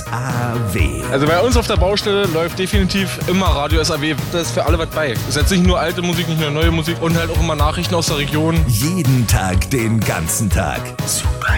SAW. Also bei uns auf der Baustelle läuft definitiv immer Radio SAW. Da ist für alle was bei. Es ist jetzt nicht nur alte Musik, nicht nur neue Musik und halt auch immer Nachrichten aus der Region. Jeden Tag, den ganzen Tag. Super